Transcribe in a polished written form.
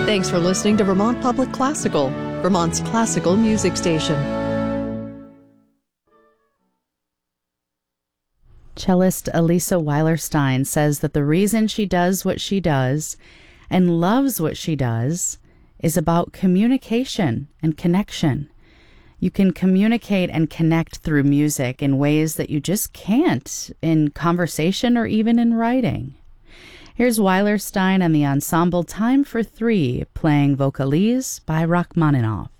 Thanks for listening to Vermont Public Classical, Vermont's classical music station. Cellist Elisa Weilerstein says that the reason she does what she does and loves what she does is about communication and connection. You can communicate and connect through music in ways that you just can't in conversation or even in writing. Here's Weilerstein and the ensemble Time for Three playing Vocalise by Rachmaninoff.